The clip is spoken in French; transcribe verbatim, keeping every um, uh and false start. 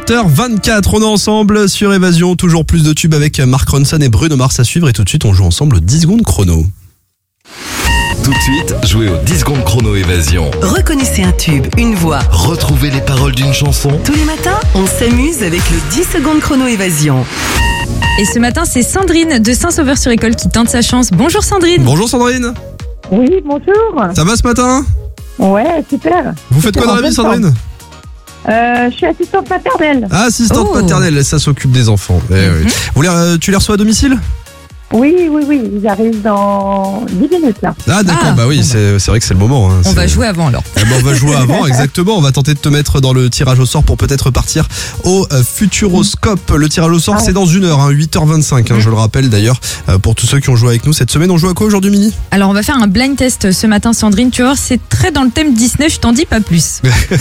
sept heures vingt-quatre, on est ensemble sur Évasion, toujours plus de tubes avec Mark Ronson et Bruno Mars à suivre et tout de suite on joue ensemble dix secondes chrono. Tout de suite, jouez aux dix secondes chrono Évasion. Reconnaissez un tube, une voix. Retrouvez les paroles d'une chanson. Tous les matins, on s'amuse avec le dix secondes chrono Évasion. Et ce matin, c'est Sandrine de Saint-Sauveur-sur-École qui tente sa chance. Bonjour Sandrine. Bonjour Sandrine. Oui, bonjour. Ça va ce matin? Ouais, super. Vous faites Super, quoi dans en la vie pleine Sandrine? Euh, je suis assistante maternelle. Ah, assistante Oh. maternelle, ça s'occupe des enfants. Eh oui. Vous les, euh, tu les reçois à domicile? Oui, oui, oui, ils arrivent dans dix minutes là. Ah d'accord, Ah, bah oui, bon, c'est, c'est vrai que c'est le moment. Hein. On C'est- va jouer avant alors. Eh ben, on va jouer avant, exactement. On va tenter de te mettre dans le tirage au sort pour peut-être partir au euh, Futuroscope. Le tirage au sort, Ah ouais. c'est dans une heure, hein, huit heures vingt-cinq, hein, je le rappelle d'ailleurs. Euh, pour tous ceux qui ont joué avec nous cette semaine, on joue à quoi aujourd'hui, Mini? Alors on va faire un blind test ce matin Sandrine. Tu vas voir, c'est très dans le thème Disney, je t'en dis pas plus.